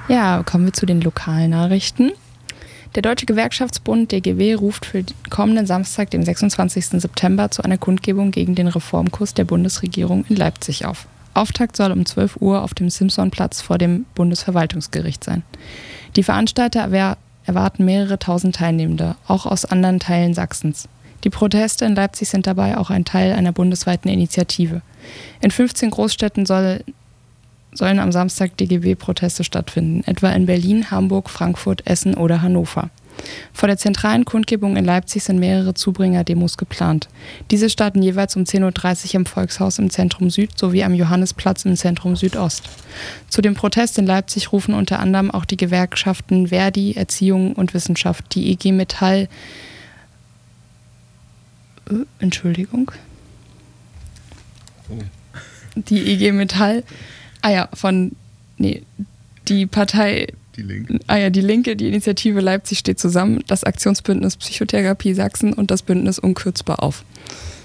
Ja, kommen wir zu den Lokalnachrichten. Der Deutsche Gewerkschaftsbund DGW ruft für den kommenden Samstag, dem 26. September, zu einer Kundgebung gegen den Reformkurs der Bundesregierung in Leipzig auf. Auftakt soll um 12 Uhr auf dem Simsonplatz vor dem Bundesverwaltungsgericht sein. Die Veranstalter erwarten mehrere tausend Teilnehmende, auch aus anderen Teilen Sachsens. Die Proteste in Leipzig sind dabei auch ein Teil einer bundesweiten Initiative. In 15 Großstädten sollen am Samstag DGB-Proteste stattfinden, etwa in Berlin, Hamburg, Frankfurt, Essen oder Hannover. Vor der zentralen Kundgebung in Leipzig sind mehrere Zubringer-Demos geplant. Diese starten jeweils um 10.30 Uhr im Volkshaus im Zentrum Süd sowie am Johannisplatz im Zentrum Südost. Zu dem Protest in Leipzig rufen unter anderem auch die Gewerkschaften Verdi, Erziehung und Wissenschaft, die IG Metall, die IG Metall, die Partei, die Linke, die Initiative Leipzig steht zusammen, das Aktionsbündnis Psychotherapie Sachsen und das Bündnis Unkürzbar auf.